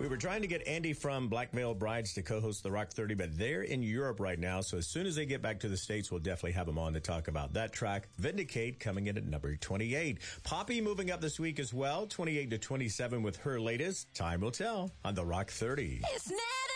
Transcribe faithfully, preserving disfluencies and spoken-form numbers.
We were trying to get Andy from Black Veil Brides to co-host the Rock thirty, but they're in Europe right now. So as soon as they get back to the States, we'll definitely have them on to talk about that track. Vindicate coming in at number twenty-eight. Poppy moving up this week as well, twenty-eight to twenty-seven with her latest Time Will Tell on the Rock thirty. It's never